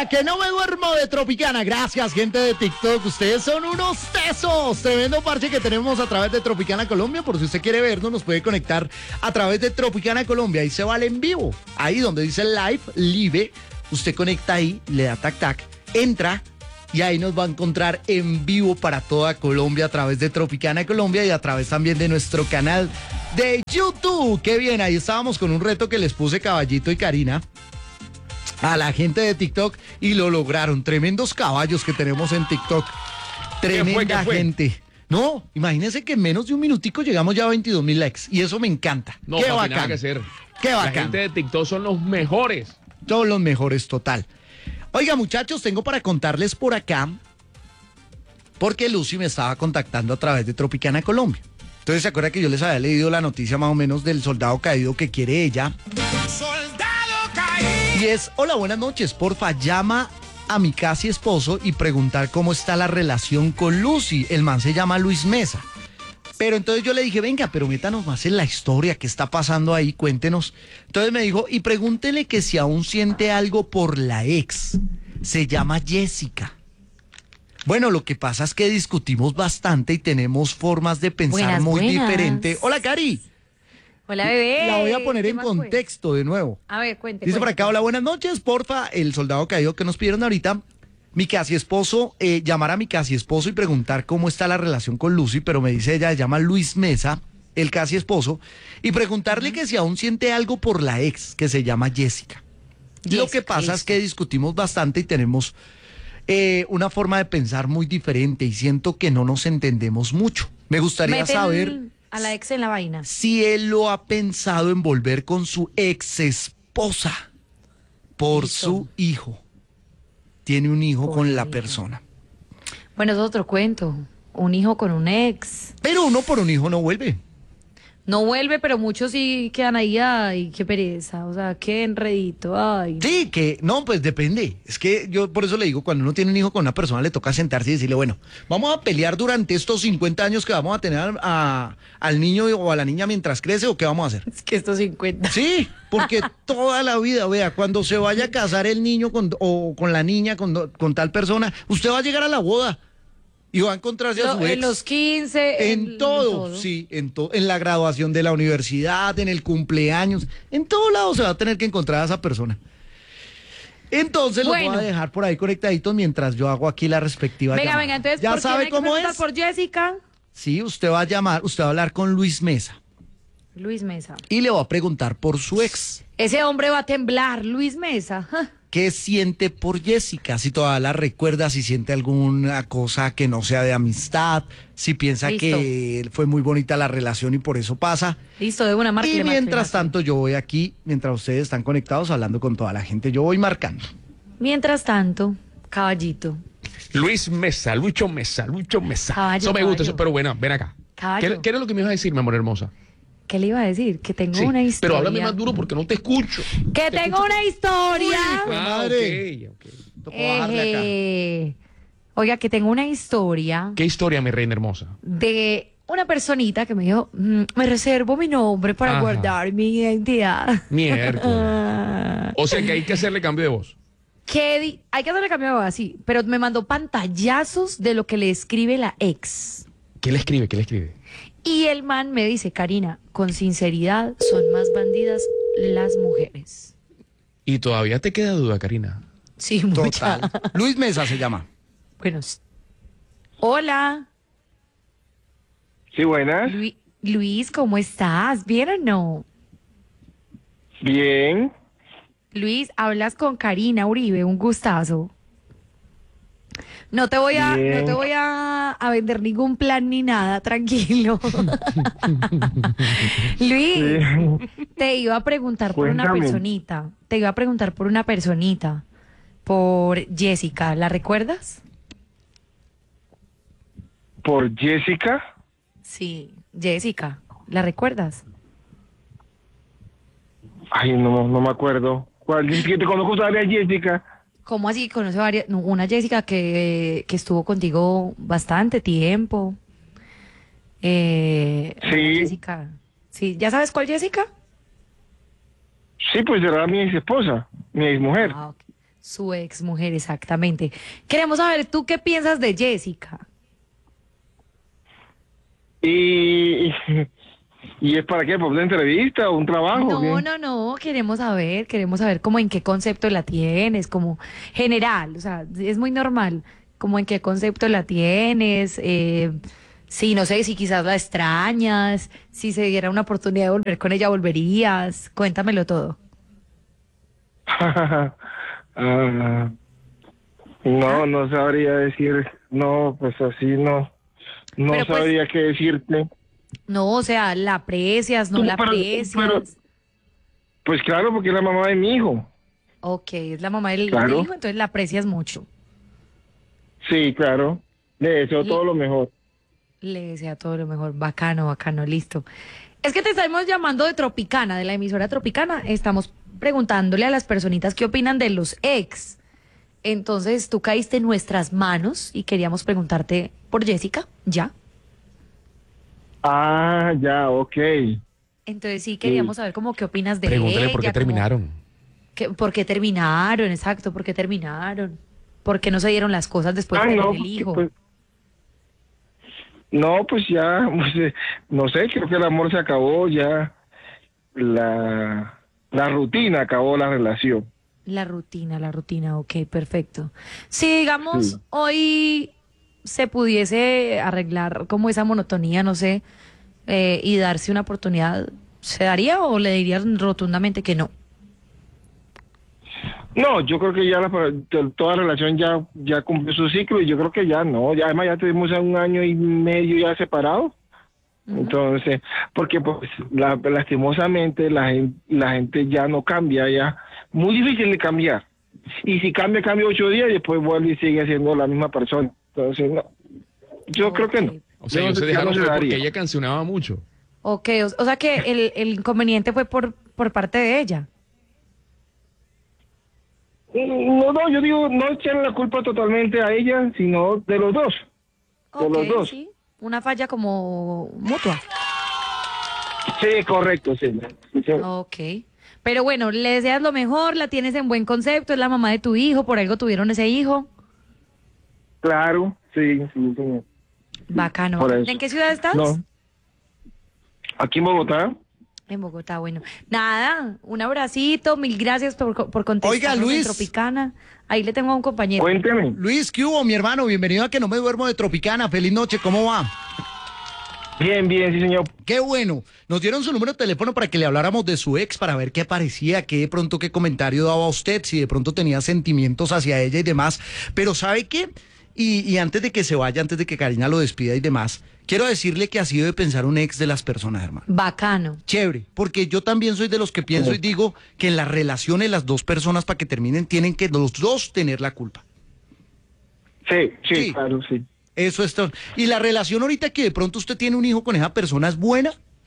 Que no me duermo de Tropicana. Gracias, gente de TikTok. Ustedes son unos tesos. Tremendo parche que tenemos a través de Tropicana Colombia. Por si usted quiere vernos, nos puede conectar a través de Tropicana Colombia. Ahí se va al en vivo. Ahí donde dice live. Usted conecta ahí, le da tac tac, entra y ahí nos va a encontrar en vivo para toda Colombia a través de Tropicana Colombia y a través también de nuestro canal de YouTube. Qué bien, ahí estábamos con un reto que les puse Caballito y Karina a la gente de TikTok y lo lograron. Tremendos caballos que tenemos en TikTok. Tremenda ¿Qué fue? gente. No, imagínense que en menos de un minutico llegamos ya a 22,000 likes y eso me encanta. No, Qué papi, bacán. nada que hacer. Qué La bacán. gente de TikTok son los mejores. Todos los mejores, total. Oiga, muchachos, tengo para contarles por acá, porque Lucy me estaba contactando a través de Tropicana Colombia. Entonces, ¿se acuerda que yo les había leído la noticia más o menos del soldado caído que quiere ella? Soldado caído. Y es, hola, buenas noches, porfa, llama a mi casi esposo y preguntar cómo está la relación con Lucy. El man se llama Luis Mesa. Pero entonces yo le dije, venga, pero métanos más en la historia, ¿qué está pasando ahí? Cuéntenos. Entonces me dijo, y pregúntele que si aún siente algo por la ex. Se llama Jessica. Bueno, lo que pasa es que discutimos bastante y tenemos formas de pensar muy diferentes. Hola, Cari. Hola, bebé. La voy a poner ¿Qué en más fue? contexto de nuevo. A ver, cuente. Dice por acá, hola, buenas noches, porfa, el soldado caído que nos pidieron ahorita. Mi casi esposo, llamar a mi casi esposo y preguntar cómo está la relación con Lucy, pero me dice ella, se llama Luis Mesa, el casi esposo, y preguntarle que si aún siente algo por la ex, que se llama Jessica. Lo que pasa es que discutimos bastante y tenemos una forma de pensar muy diferente y siento que no nos entendemos mucho. Me gustaría Meten saber a la ex en la vaina. si él lo ha pensado en volver con su ex esposa por Listo. su hijo. Tiene un hijo Por con el la hijo. persona. Bueno, es otro cuento. Un hijo con un ex. Pero uno por un hijo no vuelve. No vuelve, pero muchos sí quedan ahí. Ay, qué pereza. O sea, qué enredito. Ay. Sí, que no, pues depende. Es que yo por eso le digo, cuando uno tiene un hijo con una persona, le toca sentarse y decirle, bueno, vamos a pelear durante estos 50 años que vamos a tener al niño o a la niña mientras crece, o qué vamos a hacer. Es que estos 50. Sí, porque toda la vida, vea, cuando se vaya a casar el niño o con la niña, con tal persona, usted va a llegar a la boda y va a encontrarse a su ex. En los 15. En todo, sí, en la graduación de la universidad, en el cumpleaños, en todo lado se va a tener que encontrar a esa persona. Entonces los voy a dejar por ahí conectaditos mientras yo hago aquí la respectiva Venga, llamada. venga, entonces, ¿ya ¿por quién sabe hay que cómo preguntar? es? Por Jessica. Sí, usted va a llamar, usted va a hablar con Luis Mesa Luis Mesa. y le va a preguntar por su ex. Ese hombre va a temblar, Luis Mesa. Ja. ¿Qué siente por Jessica? Si todavía la recuerda, si siente alguna cosa que no sea de amistad, si piensa Listo. que fue muy bonita la relación y por eso pasa. Listo, de una marca. Y mientras tanto yo voy aquí, mientras ustedes están conectados hablando con toda la gente, yo voy marcando. Mientras tanto, caballito. Luis Mesa, Lucho Mesa, Lucho Mesa. Caballo, Eso me gusta, caballo. eso, pero bueno, ven acá. Caballo. ¿Qué era lo que me ibas a decir, mi amor hermosa? ¿Qué le iba a decir? Que tengo Sí, una historia. pero háblame más duro porque no te escucho. Que tengo una historia. Uy, madre. Ok. Tocó bajarle acá. Oiga, que tengo una historia ¿Qué historia, mi reina hermosa? de una personita que me dijo, me reservo mi nombre para Ajá. guardar mi identidad. Miércoles. O sea que hay que hacerle cambio de voz. Hay que hacerle cambio de voz, sí, pero me mandó pantallazos de lo que le escribe la ex. ¿Qué le escribe? ¿Qué le escribe? Y el man me dice, Karina, con sinceridad, son más bandidas las mujeres. Y todavía te queda duda, Karina. Sí, mucha. Total. Luis Mesa se llama. Bueno, hola, Sí, buenas. Luis, ¿cómo estás? ¿Bien o no? Bien. Luis, hablas con Karina Uribe, un gustazo. No te voy a vender ningún plan ni nada, tranquilo. Luis, te iba a preguntar por una Cuéntame. personita. Te iba a preguntar por una personita. Por Jessica, ¿la recuerdas? ¿Por Jessica? Sí, Jessica, ¿la recuerdas? Ay, no me acuerdo. ¿Cuál? Es que te conozco todavía a Jessica. ¿Cómo así? Conoce varias, no, una Jessica que estuvo contigo bastante tiempo. Sí. Jessica. Sí, ¿ya sabes cuál Jessica? Sí, pues era mi ex esposa, mi ex mujer. Ah, ok. Su ex mujer, exactamente. Queremos saber, ¿tú qué piensas de Jessica? ¿Y es para qué? ¿Por una entrevista o un trabajo? o qué? No, queremos saber como en qué concepto la tienes, como general, o sea, es muy normal, como en qué concepto la tienes, sí, no sé, si quizás la extrañas, si se diera una oportunidad de volver con ella, volverías, cuéntamelo todo. Ah, no sabría decir, no, pues así no Pero pues, sabría qué decirte. no, o sea, ¿la aprecias, no Tú, la pero- aprecias? Pues claro, porque es la mamá de mi hijo. Ok, es la mamá del Claro. hijo, entonces la aprecias mucho. Sí, claro. Le deseo Y- todo lo mejor. Le desea todo lo mejor. Bacano, listo. Es que te estamos llamando de Tropicana, de la emisora Tropicana. Estamos preguntándole a las personitas qué opinan de los ex. Entonces tú caíste en nuestras manos y queríamos preguntarte por Jessica, ¿ya? Ah, ya, ok. Entonces sí queríamos saber como qué opinas de Pregúntale por qué ella, como terminaron. ¿por qué terminaron? Exacto, ¿por qué terminaron? ¿Por qué no se dieron las cosas después de tener el porque, hijo? pues, no, pues ya, pues, no sé, creo que el amor se acabó, ya la rutina acabó la relación. La rutina, ok, perfecto. Si digamos Sí. hoy se pudiese arreglar como esa monotonía, no sé, y darse una oportunidad, ¿se daría o le dirían rotundamente que no? No, yo creo que ya toda relación ya cumplió su ciclo y yo creo que ya no, ya además ya tuvimos 1 año y medio ya separados. Entonces, porque pues lastimosamente la gente ya no cambia, ya muy difícil de cambiar. Y si cambia 8 días y después vuelve y sigue siendo la misma persona. Entonces, no, yo creo que no. O sea, Yo ellos se ya dejaron no se fue porque daría. ella cancionaba mucho. Ok, o sea que el inconveniente fue por parte de ella. No, yo digo, no echar la culpa totalmente a ella, sino de los dos. De Ok, los dos. sí, una falla como mutua. Sí, correcto, sí. Sí. Ok. Pero bueno, le deseas lo mejor, la tienes en buen concepto, es la mamá de tu hijo, por algo tuvieron ese hijo. Claro, sí, señor. Bacano. Por eso. ¿En qué ciudad estás? No. Aquí en Bogotá. En Bogotá, bueno. Nada, un abracito, mil gracias por contestarnos Oiga, Luis. en Tropicana. Ahí le tengo a un compañero. Cuénteme. Luis, ¿qué hubo, mi hermano? Bienvenido a Que No Me Duermo de Tropicana. Feliz noche, ¿cómo va? Bien, sí, señor. Qué bueno. Nos dieron su número de teléfono para que le habláramos de su ex, para ver qué parecía, qué de pronto qué comentario daba a usted, si de pronto tenía sentimientos hacia ella y demás. Pero ¿sabe qué? Y antes de que se vaya, antes de que Karina lo despida y demás, quiero decirle que ha sido de pensar un ex de las personas, hermano. Bacano. Chévere, porque yo también soy de los que pienso y digo que en las relaciones las dos personas para que terminen tienen que los dos tener la culpa. Sí, Sí. claro, sí. Eso es todo. ¿Y la relación ahorita que de pronto usted tiene un hijo con esa persona es buena?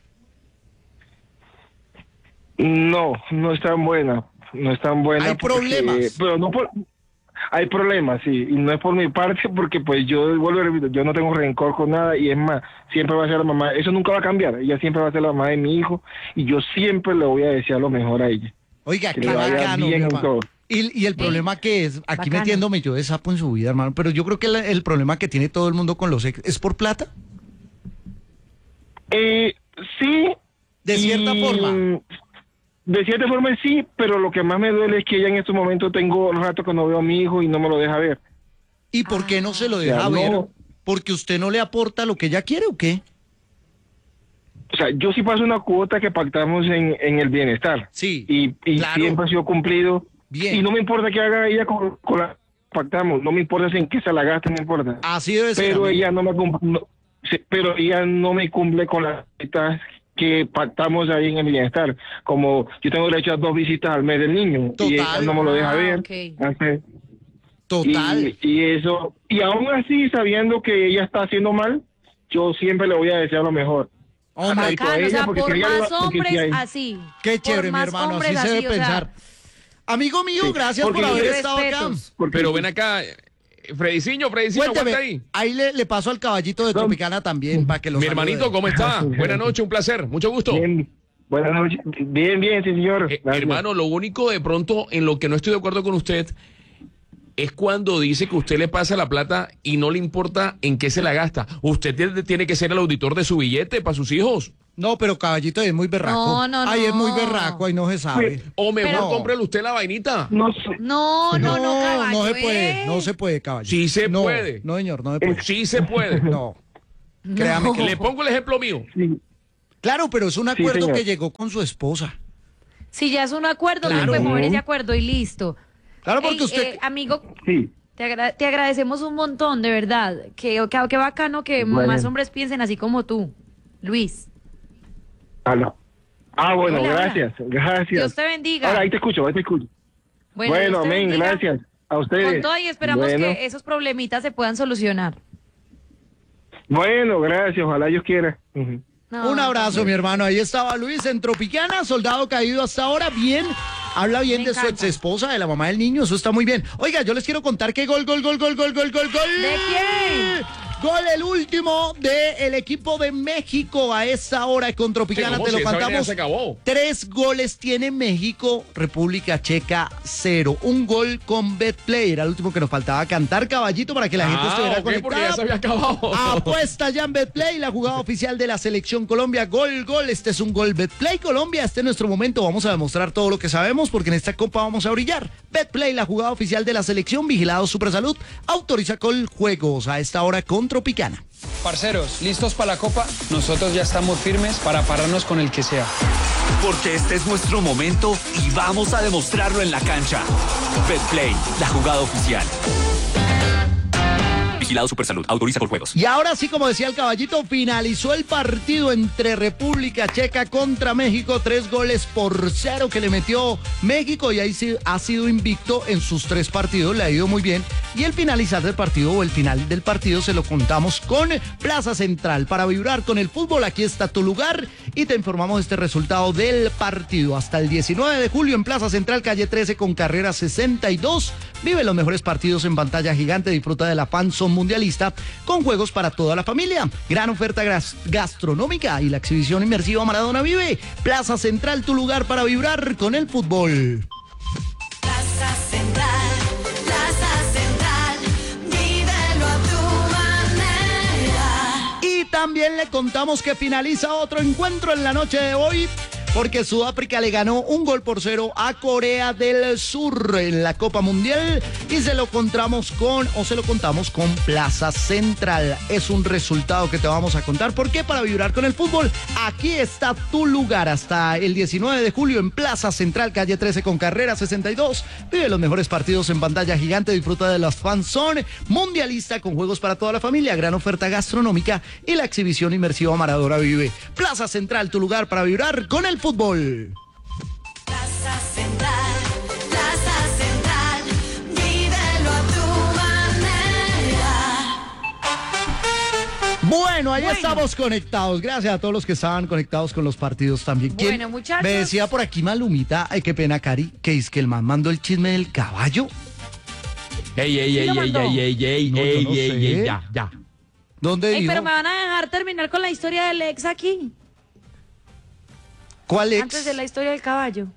No es tan buena. No es tan buena. Hay porque- problemas. Pero no por... Hay problemas, sí. Y no es por mi parte porque pues yo, vuelvo a repetir, yo no tengo rencor con nada y es más, siempre va a ser la mamá. Eso nunca va a cambiar. Ella siempre va a ser la mamá de mi hijo y yo siempre le voy a desear lo mejor a ella. Oiga, Que qué le vaya bacano, mi bien en hermano. todo. Y el problema que es, aquí Bacano. metiéndome yo de sapo en su vida, hermano, pero yo creo que el problema que tiene todo el mundo con los ex es por plata. Sí. De cierta forma. De cierta forma sí, pero lo que más me duele es que ella en estos momentos tengo rato que no veo a mi hijo y no me lo deja ver. ¿Y por qué no se lo deja Ya, ver? no. ¿Porque usted no le aporta lo que ella quiere o qué? O sea, yo sí paso una cuota que pactamos en el bienestar. Sí, Y claro. siempre ha sido cumplido. Bien. Y no me importa que haga ella con la que pactamos. No me importa si en qué se la gaste, no importa. Así debe ser. Pero amigo. ella no me cumple, pero ella no me cumple con las citas que pactamos ahí en el bienestar. Como yo tengo derecho a 2 visitas al mes del niño y ella Total. no me lo deja Ah, ver. ok. Entonces, Total. y eso, y aún así sabiendo que ella está haciendo mal, yo siempre le voy a desear lo mejor. Hombre, Tanto a Bacano, o ella, sea, porque por si ella más lo- porque si hombres hay- así. qué Por chévere, mi más hermano, así hombres se debe o sea, pensar. Amigo mío, Sí, gracias por porque haber yo- estado acá. respetos. porque- Pero ven acá, Frediciño, Cuénteme, aguanta ahí. ahí le paso al caballito de No. Tropicana también para que lo Mi salude. hermanito, ¿cómo está? Buenas noches, un placer, mucho gusto. Bien, buenas noches. Bien, sí, señor. Gracias. Hermano, lo único de pronto en lo que no estoy de acuerdo con usted es cuando dice que usted le pasa la plata y no le importa en qué se la gasta. Usted tiene que ser el auditor de su billete para sus hijos. No, pero Caballito es muy berraco. No. Ay, es muy berraco, ahí no se sabe. O mejor Pero- cómprele usted la vainita. No sé. No, caballo. No se puede, no se puede, Caballito. Sí se No, puede. No, señor, no se puede. Sí se puede. No. Créame que Le pongo el ejemplo mío. Sí. Claro, pero es un Sí, acuerdo señor. que llegó con su esposa. Si ya es un acuerdo, no Claro. se puede mover ese acuerdo y listo. Claro, porque Ey, usted... amigo, Sí. te agradecemos un montón, de verdad. Qué bacano que Bueno. más hombres piensen así como tú, Luis. Aló. Bueno, Hola, gracias. Gracias. Dios te bendiga. Ahora, ahí te escucho. Bueno, Dios te amén, bendiga. gracias. A ustedes. Con todo y esperamos Bueno. que esos problemitas se puedan solucionar. Bueno, gracias. Ojalá Dios quiera. Ujú. No, Un abrazo, mi hermano. Ahí estaba Luis en Tropicana, soldado caído hasta ahora. Bien, habla bien Me de su encanta. ex esposa, de la mamá del niño. Eso está muy bien. Oiga, yo les quiero contar que gol. ¿De quién? Gol el último del equipo de México a esta hora con Tropicana. Sí, Te lo si esa vaina ya cantamos. se acabó. 3 goles tiene México, República Checa 0. Un gol con Betplay. Era el último que nos faltaba cantar, Caballito, para que la gente estuviera ok, porque conectada. ya se había acabado. Apuesta ya en Betplay, la jugada oficial de la Selección Colombia. Gol. Este es un gol. Betplay Colombia, este es nuestro momento. Vamos a demostrar todo lo que sabemos porque en esta copa vamos a brillar. Betplay, la jugada oficial de la Selección. Vigilado Supersalud. Autoriza con juegos a esta hora con Tropicana. Parceros, ¿listos para la copa? Nosotros ya estamos firmes para pararnos con el que sea. Porque este es nuestro momento y vamos a demostrarlo en la cancha. Betplay, la jugada oficial. Vigilado Supersalud, autoriza con juegos. Y ahora sí, como decía el Caballito, finalizó el partido entre República Checa contra México. 3-0 que le metió México y ahí sí ha sido invicto en sus 3 partidos. Le ha ido muy bien. Y el finalizar del partido o el final del partido se lo contamos con Plaza Central. Para vibrar con el fútbol, aquí está tu lugar y te informamos este resultado del partido. Hasta el 19 de julio en Plaza Central, calle 13 con carrera 62. Vive los mejores partidos en pantalla gigante. Disfruta de la Fanzone mundialista con juegos para toda la familia. Gran oferta gastronómica y la exhibición inmersiva Maradona Vive. Plaza Central, tu lugar para vibrar con el fútbol. Plaza Central, vívelo a tu manera. Y también le contamos que finaliza otro encuentro en la noche de hoy, porque Sudáfrica le ganó 1-0 a Corea del Sur en la Copa Mundial y se lo contamos con Plaza Central. Es un resultado que te vamos a contar. ¿Por qué? Para vibrar con el fútbol. Aquí está tu lugar hasta el 19 de julio en Plaza Central, calle 13 con carrera 62. Vive los mejores partidos en pantalla gigante. Disfruta de las Fanzone mundialista con juegos para toda la familia, gran oferta gastronómica y la exhibición inmersiva Maradona Vive. Plaza Central, tu lugar para vibrar con el fútbol. Plaza Central, vívelo a tu manera. Bueno, ahí estamos conectados. Gracias a todos los que estaban conectados con los partidos también. ¿Quién? Bueno, muchachos. Me decía por aquí Malumita, ay, qué pena, Cari, que es que el man mandó el chisme del caballo. ¿Quién lo mandó? No, yo no sé. ya. ¿Dónde Ey, dijo? pero me van a dejar terminar con la historia del ex aquí, ¿Cuál ex? antes de la historia del caballo.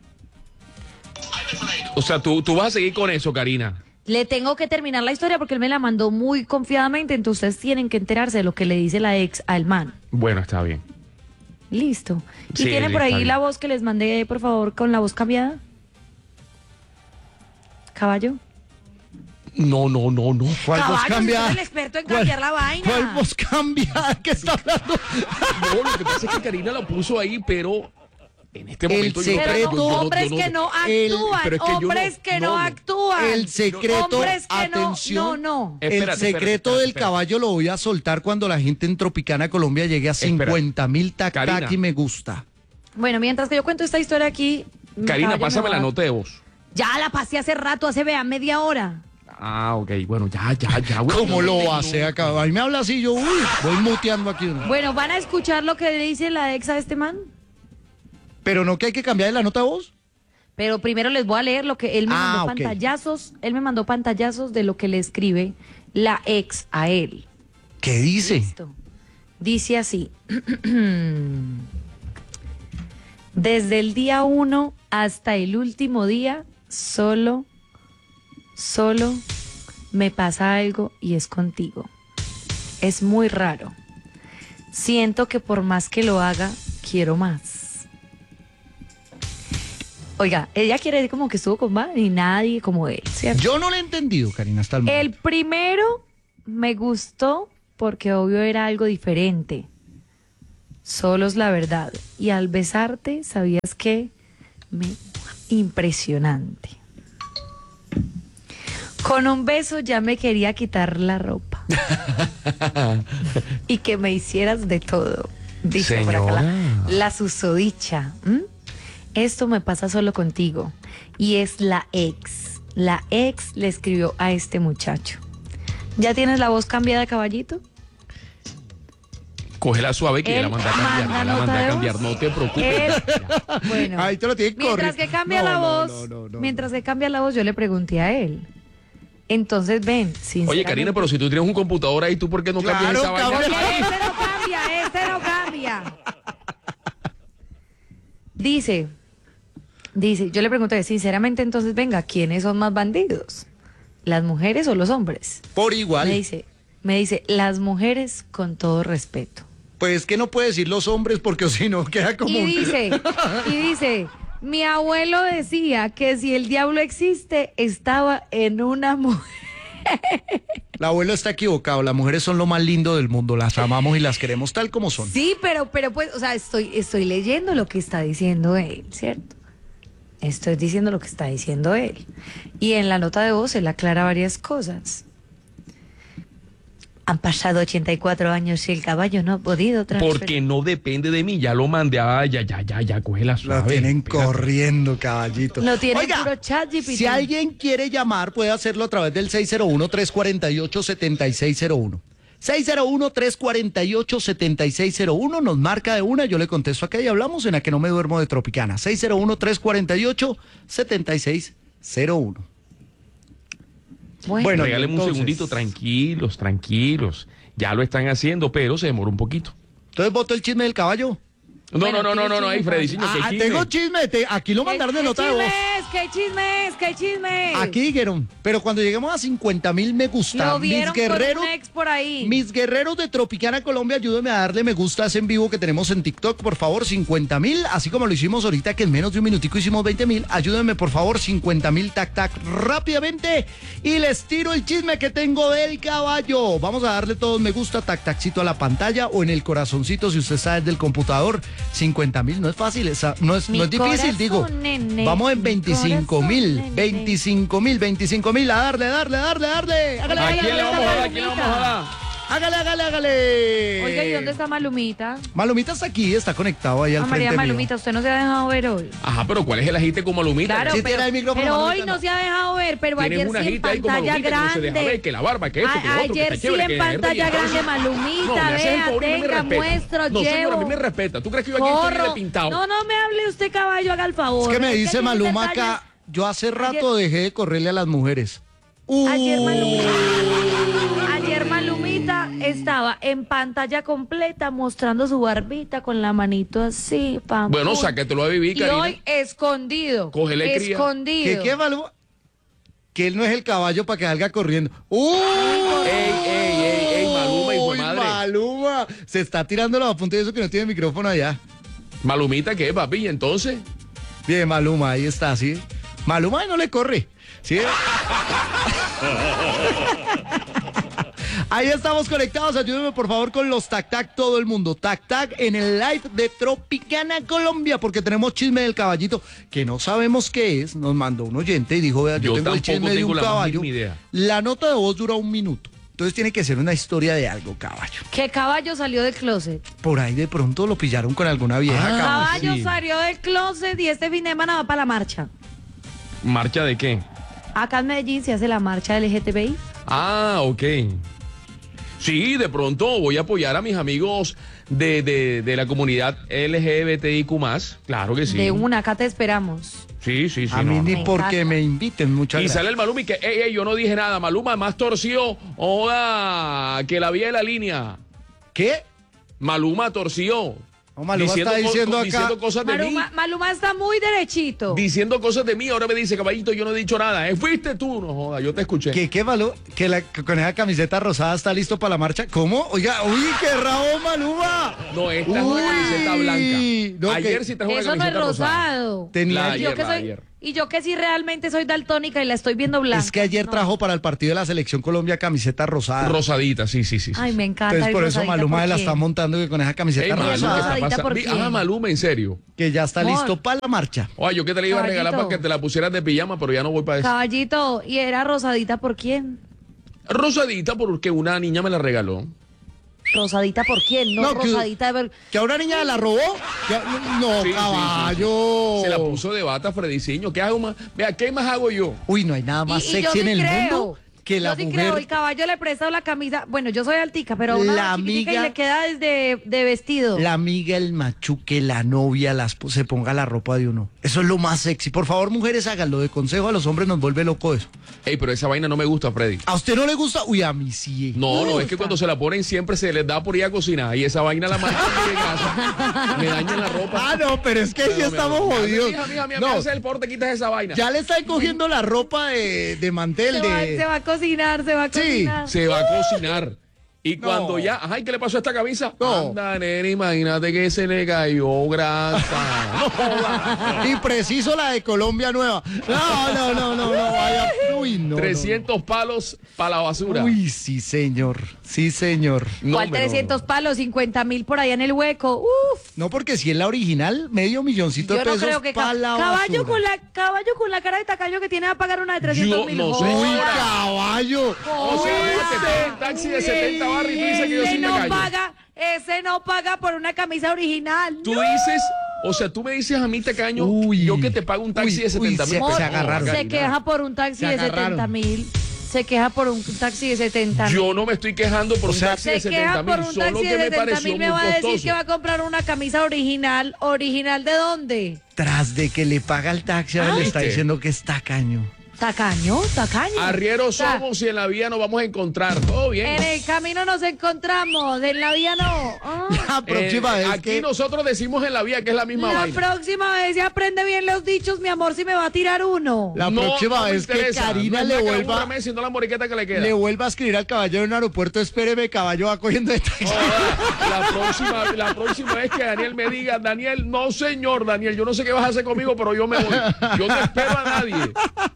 O sea, tú vas a seguir con eso, Karina. Le tengo que terminar la historia porque él me la mandó muy confiadamente, entonces ustedes tienen que enterarse de lo que le dice la ex al man. Bueno, está bien. Listo. ¿Y Sí, tienen por está ahí bien. la voz que les mandé, por favor, con la voz cambiada? ¿Caballo? No. ¿Cuál voz Caballo, cambiada? usted es el experto en cambiar la vaina. ¿Cuál voz cambiada? ¿Qué está hablando? No, lo que pasa es que Karina lo puso ahí, pero en este El momento yo- secreto- Pero yo no- hombres yo que no el- actúan, pero es que yo no- hombres que no no. actúan. El secreto, Hombres que atención. no. Espérate, El secreto del caballo lo voy a soltar cuando la gente en Tropicana Colombia llegue a Espera. 50,000 tac Karina. tac y me gusta. Bueno, mientras que yo cuento esta historia aquí... Karina, caballo, pásame me va- la nota de voz. Ya la pasé hace rato, hace vea media hora. Ah, ok, bueno, ya. Bueno, ¿Cómo lo no, hace acá? A mí me habla así, yo voy muteando aquí. Bueno, ¿van a escuchar lo que le dice la ex a este man? Pero no que hay que cambiar la nota de voz. Pero primero les voy a leer lo que él me mandó ok. pantallazos. Él me mandó pantallazos de lo que le escribe la ex a él. ¿Qué dice? Listo. Dice así. Desde el día 1 hasta el último día, solo me pasa algo y es contigo. Es muy raro. Siento que por más que lo haga, quiero más. Oiga, ella quiere decir como que estuvo con más y nadie como él, ¿cierto? Yo no lo he entendido, Karina, hasta el momento. El primero me gustó porque obvio era algo diferente. Solo es la verdad. Y al besarte, ¿sabías qué? Impresionante. Con un beso ya me quería quitar la ropa. Y que me hicieras de todo. Dice por acá la susodicha. Esto me pasa solo contigo. Y es la ex. La ex le escribió a este muchacho. ¿Ya tienes la voz cambiada, caballito? Cógela suave que ya Él la manda a cambiar. manda Ya la nota manda de a cambiar, voz. no te preocupes. Bueno, Ahí te lo tiene que mientras correr. que cambia No, la no, voz, no. mientras que cambia la voz, yo le pregunté a él. Entonces, ven, sinceramente. Oye, Karina, pero si tú tienes un computador ahí, ¿tú por qué no cambias Claro, esa vaina? cabrón. Porque este no cambia. Dice, yo le pregunté, sinceramente, entonces, venga, ¿quiénes son más bandidos? ¿Las mujeres o los hombres? Por igual. Me dice, las mujeres con todo respeto. Pues que no puede decir los hombres porque si no queda como Y dice, mi abuelo decía que si el diablo existe, estaba en una mujer. El abuelo está equivocado, las mujeres son lo más lindo del mundo, las amamos y las queremos tal como son. Sí, pero pues, o sea, estoy leyendo lo que está diciendo él, ¿cierto? Estoy diciendo lo que está diciendo él. Y en la nota de voz él aclara varias cosas. Han pasado 84 años y el caballo no ha podido transferir. Porque no depende de mí, ya lo mandé. Ya, cógela suave. La tienen Espérate. corriendo, caballito. Lo tiene Oiga, puro chat GPT. si alguien quiere llamar, puede hacerlo a través del 601-348-7601. 601-348-7601, nos marca de una, yo le contesto acá y hablamos en A que no me duermo de Tropicana. 601-348-7601. Bueno, Regáleme entonces, un segundito, tranquilos. Ya lo están haciendo, pero se demora un poquito. Entonces, ¿voto el chisme del caballo? No, ahí, Freddy, Tengo chisme, aquí lo mandaron de nota de voz. ¿Qué chisme? Aquí dijeron, pero cuando lleguemos a 50,000 me gusta, Lo vieron con un ex por ahí. mis guerreros de Tropicana Colombia, ayúdenme a darle me gusta a ese en vivo que tenemos en TikTok, por favor, 50,000, así como lo hicimos ahorita que en menos de un minutico hicimos 20,000, ayúdenme por favor, 50,000, tac, rápidamente, y les tiro el chisme que tengo del caballo. Vamos a darle todos me gusta, tacito a la pantalla o en el corazoncito si usted está desde el computador. 50,000 no es fácil, no es difícil, corazón, digo. nene, Vamos en mi 25,000, corazón, nene. 25,000, a darle. Hágale. Hágale, ¿A quién le vamos a dar? Hágale. Oiga, ¿y dónde está Malumita? Malumita está aquí, está conectado ahí al María frente mío. Malumita, usted no se ha dejado ver hoy. Ajá, pero ¿cuál es el agite con Malumita? Claro, Sí, tiene el micrófono, pero Malumita, hoy no se ha dejado ver, pero Tienes ayer una sí en agita ahí con pantalla Malumita que no se deja ver, grande. que la barba, que esto, que lo otro, que Ayer está sí chévere, en que pantalla es grande, No, Malumita, me haces el vea, favor y no me tenga, respeta. muestro, No, señor, a mí me llevo. respeta. ¿Tú crees que yo aquí estoy Corro. pintado? No me hable usted, caballo, haga el favor. Es que me Es dice aquí Maluma se talla- acá, yo hace rato dejé de correrle a las mujeres. Ayer Malumita estaba en pantalla completa mostrando su barbita con la manito así, pam. Bueno, pum. sáquetelo a vivir, Y Karina. hoy escondido. Cógele cría. Escondido. ¿Qué Maluma? Que él no es el caballo para que salga corriendo. Ey, Maluma, hijo de Uy, madre. Maluma, se está tirando los apuntes de eso que no tiene micrófono allá. Malumita, ¿qué, papi? ¿Y entonces? Bien, Maluma, ahí está, ¿sí? Maluma no le corre, ¿sí? Ahí estamos conectados, ayúdenme por favor con los tac todo el mundo. Tac en el live de Tropicana Colombia, porque tenemos chisme del caballito, que no sabemos qué es, nos mandó un oyente y dijo, vea, yo tengo el tampoco chisme de tengo un la más caballo. mínima idea. La nota de voz dura 1 minuto, entonces tiene que ser una historia de algo, caballo. ¿Qué caballo salió del closet? Por ahí de pronto lo pillaron con alguna vieja, caballo. Caballo sí. salió del closet y este fin de semana va para la marcha. ¿Marcha de qué? Acá en Medellín se hace la marcha LGTBI. Ah, ok. Sí, de pronto voy a apoyar a mis amigos de la comunidad LGBTIQ+. Claro que sí. De una, acá te esperamos. Sí. A mí no, ni no. Me porque encanta. me inviten, muchas Y gracias. sale el Maluma y que, ey, yo no dije nada. Maluma más torció, joda, que la vía de la línea. ¿Qué? Maluma torció. No, Maluma está diciendo acá. diciendo cosas de mí. Maluma está muy derechito. Diciendo cosas de mí, ahora me dice, caballito, yo no he dicho nada. Fuiste tú, no joda, yo te escuché. ¿Qué Maluma? Que con esa camiseta rosada está listo para la marcha. ¿Cómo? Oiga, uy, qué rabo, Maluma. No, esta es una camiseta blanca. No, Ayer sí trajo una Eso no es camiseta rosada. rosado. Tenía Y yo que soy- ayer. Y yo que sí realmente soy daltónica y la estoy viendo blanca. Es que ayer No. trajo para el partido de la Selección Colombia camiseta rosada. Rosadita, sí. Ay, me encanta. Entonces ir por eso rosadita, Maluma ¿por la qué? está montando que con esa camiseta Ey, Maluma, ¿qué rosada, está rosadita, pasando? ¿por qué? Maluma, en serio. que ya está Amor. listo para la marcha. Oye, yo que te la iba a regalar Caballito. para que te la pusieras de pijama, pero ya no voy para eso. Caballito, ¿y era rosadita por quién? Rosadita porque una niña me la regaló. ¿Rosadita por quién? No, No, que- rosadita de... ¿Que a una niña la robó? No, Sí, sí, caballo. Se la puso de bata Frediciño. ¿Qué hago más? Vea, ¿qué más hago yo? Uy, no hay nada más Y yo sexy en sí el creo. mundo que la Yo sí mujer. creo, el caballo le presta la camisa. Bueno, yo soy altica, pero una La chiquitica amiga- y le queda desde de vestido. La amiga, el machuque, la novia, se ponga la ropa de uno. Eso es lo más sexy. Por favor, mujeres, háganlo. De consejo a los hombres nos vuelve loco eso. Ey, pero esa vaina no me gusta, Freddy. ¿A usted no le gusta? Uy, a mí sí. No, es que cuando se la ponen siempre se les da por ir a cocinar y esa vaina la mandan de casa. Me dañan la ropa. Ah, no, pero es que sí estamos jodidos. Mija, No, hace el porte, quitas esa vaina. ya le están cogiendo la ropa de mantel, Se va a cocinar, se va a Sí, cocinar. Se va a cocinar. Y No. cuando ya, ay, ¿qué le pasó a esta camisa? No. Anda, nene, imagínate que se le cayó grasa. No joda. Y preciso la de Colombia Nueva. No, vaya. Uy, no. 300 palos para la basura. Uy, sí, señor. Sí, señor. No, ¿Cuál hombre, 300 palos? 50.000 por allá en el hueco. Uf. No, porque si es la original, medio milloncito Yo de no pesos creo que pa' la caballo basura. con la cara de tacaño que tiene a pagar una de 300.000. Yo no sé. Uy, Joda. caballo. O sea, te pide un taxi de 70 barras y tú dices que yo Ese sí me no callo. ese no paga por una camisa original. Tú No. dices, o sea, tú me dices a mí, tacaño, Uy. yo que te pago un taxi Uy, de 70.000 se pesos. agarraron. Se Karina. queja por un taxi Se de agarraron. 70.000. Se queja por un taxi de 70.000. Yo no me estoy quejando por un taxi de Se queja 70.000, por un solo taxi que de me pareció 70.000. muy Me va a decir costoso. que va a comprar una camisa original. ¿Original de dónde? Tras de que le paga el taxi, ahora le está ¿Viste? diciendo que es tacaño. Tacaño. Arrieros O sea, somos y en la vida nos vamos a encontrar. Todo bien. En el camino nos encontramos, en la vía no. Ah. La próxima vez aquí que... nosotros decimos en la vida que es la misma La vaina. próxima vez se aprende bien los dichos, mi amor, si me va a tirar uno. La No, próxima no me vez que interesa. Karina No es le la que la vuelva... burra me, sino la moriqueta que le queda. Le vuelva a escribir al caballo en un aeropuerto, espéreme, caballo va cogiendo de taxi. Joda, la próxima vez que Daniel me diga, Daniel, no señor, Daniel, yo no sé qué vas a hacer conmigo, pero yo me voy. Yo no espero a nadie.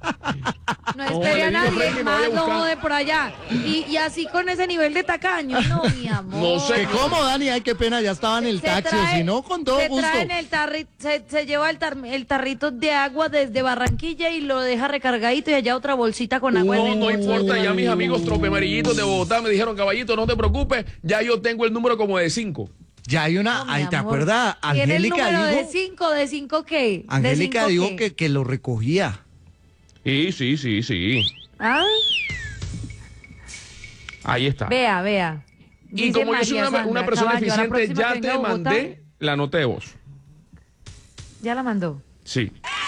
No espere a le digo, nadie, Freddy, es me más, voy a no buscar. jode por allá. Y así con ese nivel de tacaño, no, mi amor. No sé. ¿Qué cómo, Dani? Ay, qué pena, ya estaba en el Se taxi, trae- o si no, con todo se gusto. traen el se lleva el tarrito de agua desde Barranquilla y lo deja recargadito y allá otra bolsita con agua. No, dentro. no importa, ya mis amigos tropeamarillitos de Bogotá me dijeron, caballito, no te preocupes, ya yo tengo el número como de 5. Ya hay una, No, mi ahí te amor. acuerdas, ¿Tiene el Angélica número dijo, de 5 qué? Angélica ¿De dijo cinco qué? que lo recogía. Sí. ¿Ah? Ahí está. Vea. Y Dice como yo soy María una Sandra persona Caballo, a la eficiente, próxima ya que te venga a Bogotá, mandé la nota de voz. Ya la mandó. Sí.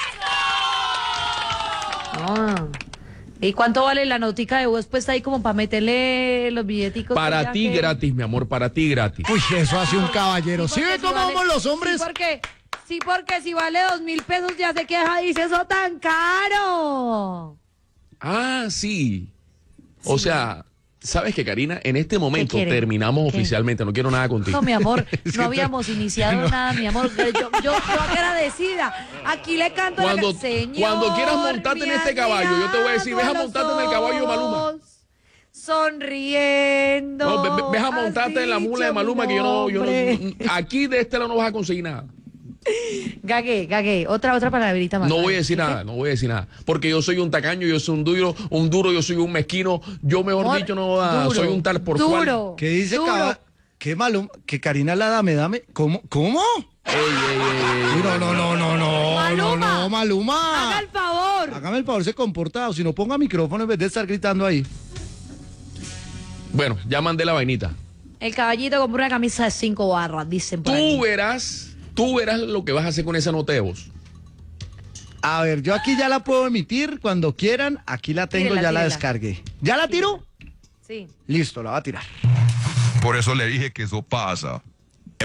Ah. ¿Y cuánto vale la notica de voz puesta ahí como para meterle los billeticos? Para ya ti que- gratis, mi amor, para ti gratis. Uy, eso hace un caballero. ¿Sí porque ve cómo vale- vamos los hombres? Sí, porque si vale 2.000 pesos ya se queja, dice eso tan caro. Ah, sí. O sea, ¿sabes qué, Karina? En este momento quiere? terminamos ¿Qué? oficialmente, no quiero nada contigo. No, mi amor, Es que no habíamos iniciado nada, mi amor. Yo agradecida. Aquí le canto Cuando- la Señor, cuando quieras montarte en me este has caballo, yo te voy a decir, mirado ves a los montarte en el caballo, Maluma. ojos, sonriendo. No, ves a has montarte en la mula de dicho Maluma mi que yo nombre. no, aquí de este lado no vas a conseguir nada. Gagué. Otra palabrita más. No voy a decir nada, porque yo soy un tacaño, yo soy un duro, yo soy un mezquino, yo mejor Amor, dicho no duro, soy un tal por cual. duro. ¿Qué dice Duro. ¿Qué malo? Que Karina la dame. ¿Cómo? Ey. Uy, no, Maluma. Haga el favor. Hágame el favor, se comporta, o si no ponga micrófono en vez de estar gritando ahí. Bueno, ya mandé la vainita. El caballito compró una camisa de 5 barras, dicen por ahí. Tú verás lo que vas a hacer con esa nota de voz. A ver, yo aquí ya la puedo emitir cuando quieran. Aquí la tengo, Tírela, ya la tírela. descargué. ¿Ya la tiro? Sí. Listo, la va a tirar. Por eso le dije que eso pasa.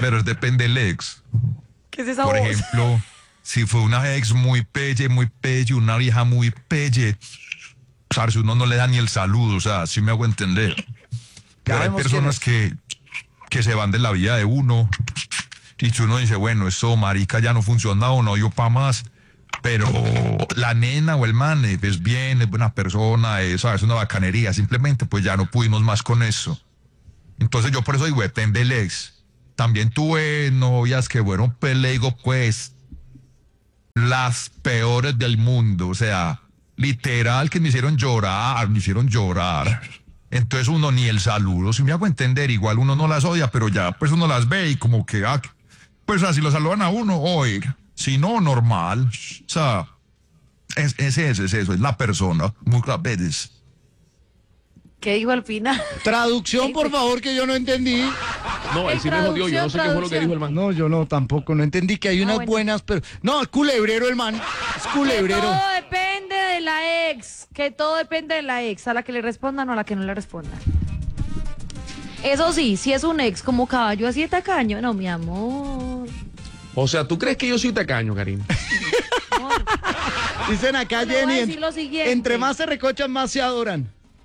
Pero depende del ex. ¿Qué es esa Por voz? ejemplo, si fue una ex muy pelle, una vieja muy pelle, parce, uno no le da ni el saludo, o sea, sí me hago entender. Pero hay vemos personas que se van de la vida de uno y si uno dice, bueno, esto marica ya no funciona o no dio pa' más, pero la nena o el man es bien, es buena persona, es una bacanería, simplemente pues ya no pudimos más con eso. Entonces yo por eso digo, depende del ex. También tuve novias que, bueno, pues le digo, pues, las peores del mundo, o sea, literal que me hicieron llorar. Entonces uno ni el saludo, si me hago entender, igual uno no las odia, pero ya pues uno las ve y como que, pues así lo saludan a uno, oiga, si no, normal, o sea, es eso, es la persona, muchas veces. ¿Qué dijo al final? Traducción, por favor, que yo no entendí. No, él sí me jodió, yo no sé qué fue lo que dijo el man. No, yo no, tampoco, no entendí que hay unas bueno. buenas, pero... No, es culebrero el man, es Que culebrero. todo depende de la ex. Que todo depende de la ex. A la que le respondan o a la que no le respondan. Eso sí, si es un ex como caballo así de tacaño, no, mi amor. O sea, ¿tú crees que yo soy tacaño, Karina? Amor. Dicen acá, Yo le voy a Jenny, decir lo siguiente. entre más se recochan, más se adoran.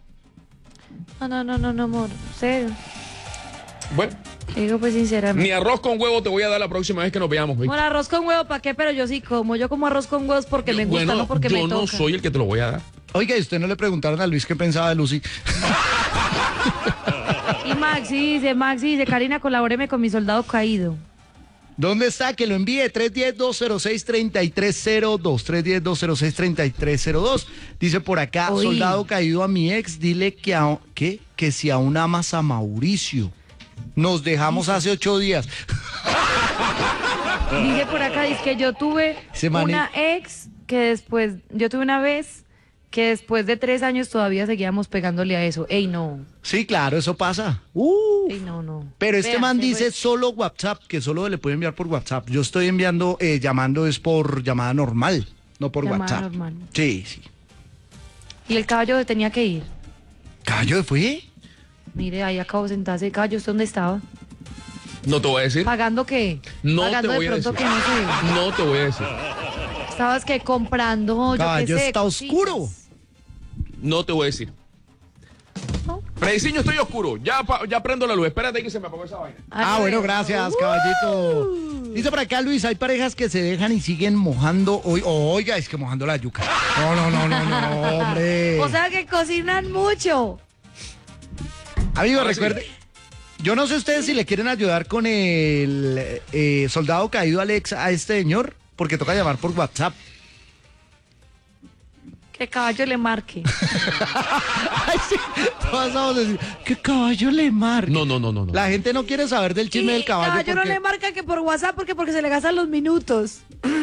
No, amor. Serio. Bueno, Te digo pues sinceramente. ni arroz con huevo te voy a dar la próxima vez que nos veamos, güey. Bueno, arroz con huevo, ¿para qué? Pero yo sí como. Yo como arroz con huevos porque me gusta, Bueno, no porque me yo toca. no soy el que te lo voy a dar. Oiga, ¿y usted no le preguntaron a Luis qué pensaba de Lucy? Y Maxi dice, Karina, colabóreme con mi soldado caído. ¿Dónde está? Que lo envíe 310-206-3302. 310-206-3302. Dice por acá, Uy. soldado caído a mi ex, dile que si aún amas a Mauricio. Nos dejamos hace 8 días. Dice por acá, dice que yo tuve Se mane- una ex que después, yo tuve una vez que después de 3 años todavía seguíamos pegándole a eso. Ey, no. Sí, claro, eso pasa. Ey, no. Pero este Vea, man eso dice es- solo WhatsApp, que solo le puede enviar por WhatsApp. Yo estoy enviando, llamando es por llamada normal, no por Llamada WhatsApp. normal. Sí. Y el caballo tenía que ir. ¿Caballo fue? Mire, ahí acabo de sentarse. Caballo, ¿usted dónde estaba? No te voy a decir. ¿Pagando qué? No te Pagando voy a de pronto decir. que no sé. No te voy a decir. Estabas que comprando, yo Caballo qué sé. está cositas. oscuro. No te voy a decir. ¿No? Frediciño, estoy oscuro. Ya prendo la luz. Espérate que se me apagó esa vaina. Ah, bueno, gracias, caballito. Dice por acá, Luis, hay parejas que se dejan y siguen mojando. Oiga, es que mojando la yuca. No, hombre. O sea que cocinan mucho. Amigo, Ahora sí. recuerde, yo no sé ustedes si le quieren ayudar con el soldado caído Alex a este señor, porque toca llamar por WhatsApp. Que caballo le marque. Ay, sí, todas vamos a decir, ¿qué caballo le marca? No. La gente no quiere saber del chisme del caballo. Caballo no porque- le marca que por WhatsApp porque se le gastan los minutos.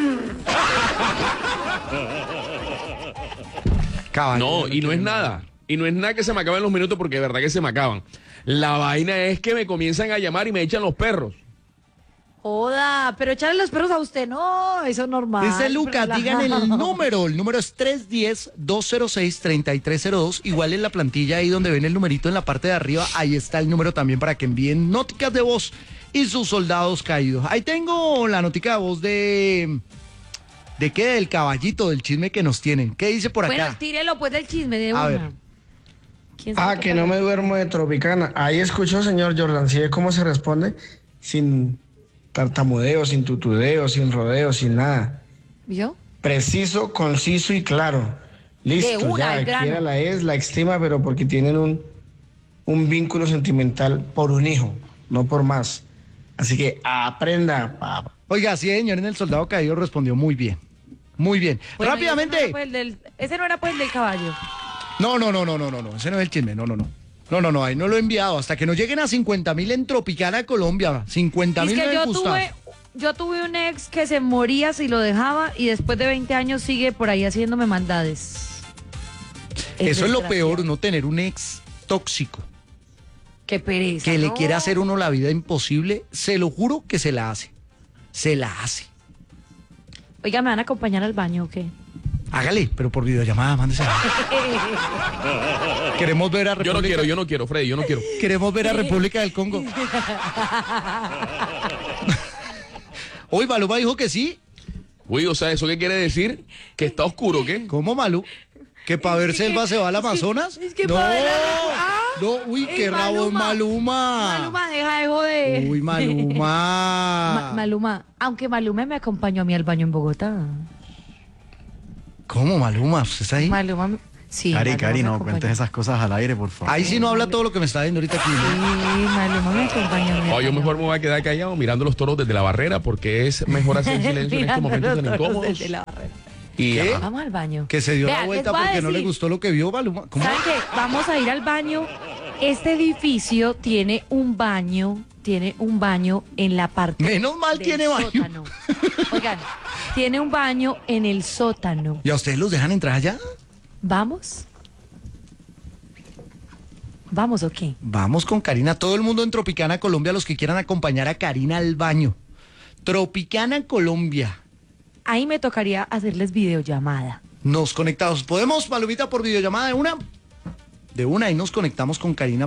Caballo, No, y no es nada. Y no es nada que se me acaben los minutos porque de verdad que se me acaban. La vaina es que me comienzan a llamar y me echan los perros. Joda, pero echarle los perros a usted, no, eso es normal. Dice Lucas, relajado. digan el número es 310-206-3302, igual en la plantilla ahí donde ven el numerito en la parte de arriba, ahí está el número también para que envíen noticas de voz y sus soldados caídos. Ahí tengo la notica de voz ¿de qué? Del caballito, del chisme que nos tienen. ¿Qué dice por acá? Bueno, tírelo pues del chisme de A una. ver. ¿Quién sabe qué Que no pasa? me duermo de Tropicana. Ahí escuchó, señor Jordan, ¿sí ve cómo se responde? Sin tartamudeo, sin tutudeo, sin rodeo, sin nada. ¿Vio? Preciso, conciso y claro. Listo, De una, ya, al grano. quiera la es, la estima, pero porque tienen un vínculo sentimental por un hijo, no por más. Así que aprenda, papá. Oiga, sí, señor, en el soldado caído respondió muy bien. Muy bien. Bueno, y Rápidamente. Ese no era pues el del caballo. No, ese no es el chisme, no, ahí no lo he enviado, hasta que nos lleguen a 50,000 en Tropicana, Colombia, 50,000 Es que me gusta. yo tuve un ex que se moría si lo dejaba y después de 20 años sigue por ahí haciéndome maldades. Eso es lo desgraciado. peor, no tener un ex tóxico, Qué pereza. que le ¿no? quiere hacer uno la vida imposible, se lo juro que se la hace, Oiga, ¿me van a acompañar al baño o qué? Hágale, pero por videollamada, mándese. Queremos ver a República. Yo no quiero, Freddy, yo no quiero. Queremos ver a República del Congo. Hoy Maluma dijo que sí. Uy, o sea, ¿eso qué quiere decir? ¿Que está oscuro, qué? ¿Cómo, Malú? ¿Que para ver selva se va al Amazonas? es que no, pa' ver no, uy, Ey, qué rabo es Maluma. Maluma, deja de joder. Uy, Maluma. Maluma, aunque Maluma me acompañó a mí al baño en Bogotá. ¿Cómo, Maluma? ¿Usted está ahí? Maluma, sí. Cari, Maluma Cari, me no acompañó. cuentes esas cosas al aire, por favor. Ahí sí no habla todo lo que me está diciendo ahorita aquí. Sí, Maluma me acompañó a mí. al No, yo baño. mejor me voy a quedar callado mirando los toros desde la barrera porque es mejor hacer silencio en estos Mirando momentos tan los toros incómodos. desde la barrera. Y ¿Qué? ajá. Vamos al baño. Que se dio Vea, la vuelta les voy a porque no le decir. gustó lo que vio Maluma. ¿Cómo? ¿Saben qué? Vamos a ir al baño. Este edificio tiene un baño en la parte Menos mal del tiene baño. sótano. Oigan, tiene un baño en el sótano. ¿Y a ustedes los dejan entrar allá? ¿Vamos? ¿Vamos o qué? Vamos con Karina. Todo el mundo en Tropicana Colombia, los que quieran acompañar a Karina al baño. Tropicana Colombia. Ahí me tocaría hacerles videollamada. Nos conectamos. ¿Podemos, Palomita, por videollamada de una? De una, y nos conectamos con Karina